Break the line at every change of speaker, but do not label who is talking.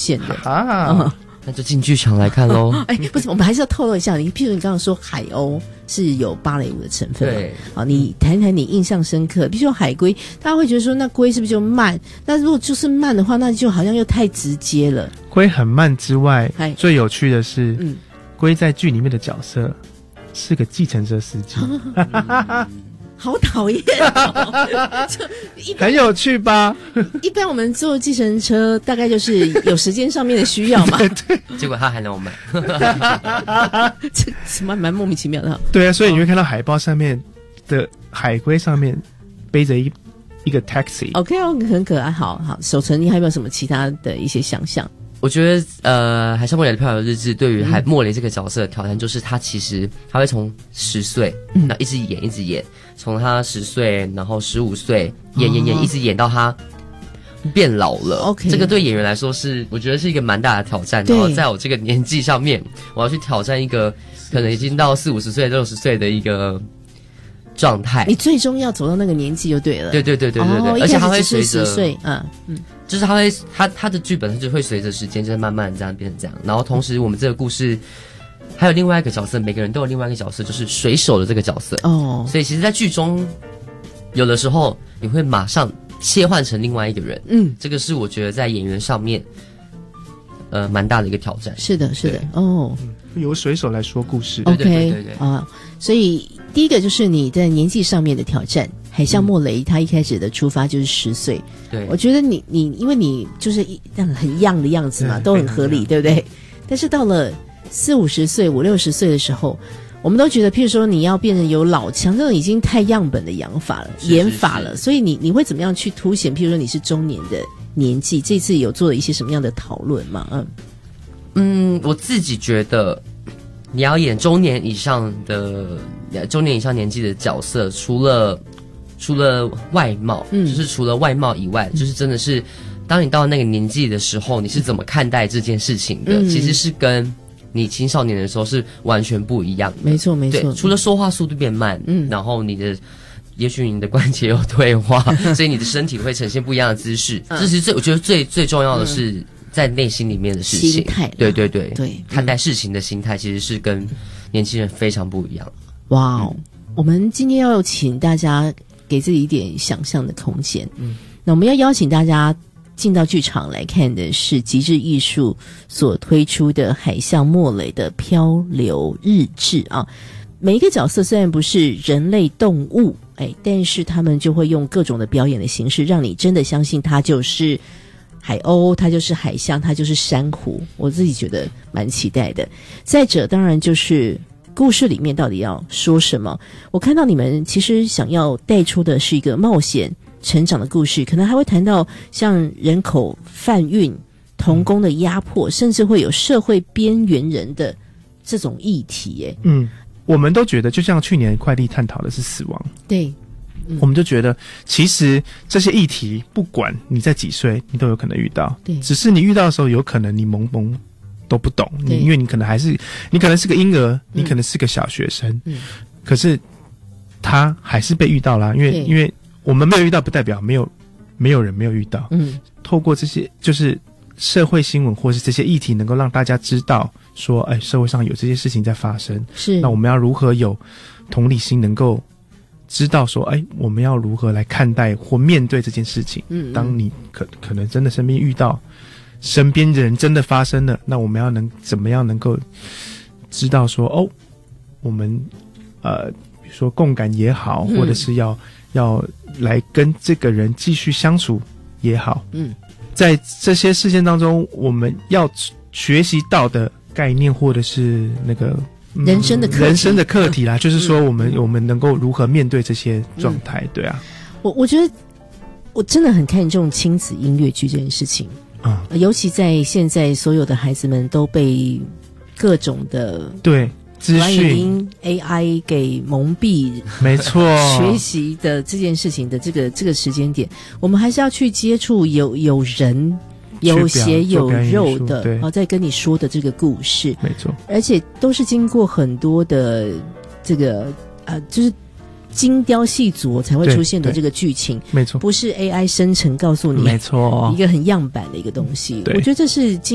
现的
啊。那就进剧场来看咯。
不是，我们还是要透露一下，你譬如你刚刚说海鸥是有芭蕾舞的成分，
对，
你谈谈你印象深刻，比如说海龟，大家会觉得说那龟是不是就慢？那如果就是慢的话，那就好像又太直接了。
龟很慢之外，最有趣的是，龟在剧里面的角色是个计程车司机。
好讨厌
很有趣吧？
一般我们坐计程车大概就是有时间上面的需要嘛。
对，
结果他还让我买，
这蛮莫名其妙的。
对啊，所以你会看到海报上面的海龟上面背着一个 taxi。OK，
很可爱。好，守成，你还有没有什么其他的一些想象？
我觉得海上莫雷的漂流日志对于莫雷这个角色的挑战，就是他其实他会从10岁，那一直演，从他10岁，然后15岁演，一直演到他变老了。
OK，
这个对演员来说是我觉得是一个蛮大的挑战。然后在我这个年纪上面，我要去挑战一个可能已经到40-50岁、60岁的一个状态。
你最终要走到那个年纪就对了。
对，而且他会随着
10岁，
就是他的剧本就会随着时间就是慢慢这样变成这样。然后同时我们这个故事还有另外一个角色，每个人都有另外一个角色，就是水手的这个角色。所以其实在剧中有的时候你会马上切换成另外一个人。这个是我觉得在演员上面蛮大的一个挑战。
是的
由水手来说故事。
对所以第一个就是你在年纪上面的挑战。海上莫雷他一开始的出发就是10岁，
对，
我觉得你因为你就是很样的样子嘛，都很合理，对不对？但是到了40-50岁、50-60岁的时候，我们都觉得，譬如说你要变成有老腔，这种已经太样本的演法了，所以你会怎么样去凸显？譬如说你是中年的年纪，这次有做了一些什么样的讨论吗？
我自己觉得你要演中年以上年纪的角色，除了外貌，就是除了外貌以外，就是真的是当你到那个年纪的时候，你是怎么看待这件事情的？其实是跟你青少年的时候是完全不一样的。
没错
对，除了说话速度变慢，然后也许你的关节有退化，所以你的身体会呈现不一样的姿势。这是我觉得最重要的是在内心里面的事情，
心态。
对，看待事情的心态其实是跟年轻人非常不一样。
哇我们今天要请大家给自己一点想象的空间。那我们要邀请大家进到剧场来看的是极致艺术所推出的海上莫雷的漂流日志啊。每一个角色虽然不是人类动物，但是他们就会用各种的表演的形式，让你真的相信它就是海鸥，它就是海象，它就是珊瑚。我自己觉得蛮期待的。再者当然就是故事里面到底要说什么。我看到你们其实想要带出的是一个冒险成长的故事，可能还会谈到像人口贩运、童工的压迫，甚至会有社会边缘人的这种议题。
我们都觉得就像去年快递探讨的是死亡，
对，
我们就觉得其实这些议题不管你在几岁你都有可能遇到，
对，
只是你遇到的时候有可能你懵都不懂，因为你可能是个婴儿，你可能是个小学生，可是他还是被遇到啦，因为我们没有遇到不代表没有人没有遇到。透过这些就是社会新闻或是这些议题能够让大家知道说社会上有这些事情在发生，
是
那我们要如何有同理心能够知道说我们要如何来看待或面对这件事情。当你可能真的身边遇到身边的人真的发生了，那我们要怎么样能够知道说我们比如说共感也好，或者是要来跟这个人继续相处也好。在这些事件当中我们要学习到的概念或者是那个
人生的课题
啦，就是说我们能够如何面对这些状态。对啊，
我觉得我真的很看重亲子音乐剧这件事情。尤其在现在所有的孩子们都被各种的
对资讯
AI 给蒙蔽，
没错，
学习的这件事情的这个时间点，我们还是要去接触有人有血有肉的在跟你说的这个故事，
没错，
而且都是经过很多的这个就是精雕细琢才会出现的这个剧情，
没错，
不是 AI 生成告诉你，
没错，
一个很样板的一个东西。我觉得这是